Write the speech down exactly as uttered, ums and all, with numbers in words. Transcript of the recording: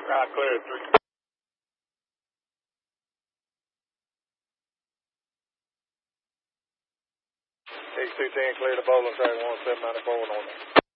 Right, clear. Three. X two ten, clear the bowling track one seven nine four on that.